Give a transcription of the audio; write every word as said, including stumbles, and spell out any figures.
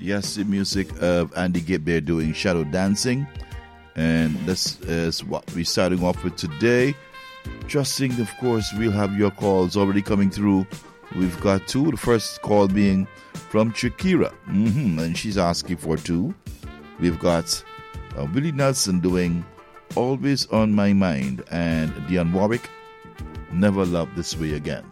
Yes, the music of Andy Gibb there doing Shadow Dancing. And this is what we're starting off with today. Trusting, of course, we'll have your calls already coming through. We've got two. The first call being from Shakira. Mm-hmm. And she's asking for two. We've got uh, Willie Nelson doing Always on My Mind. And Dionne Warwick, Never Loved This Way Again.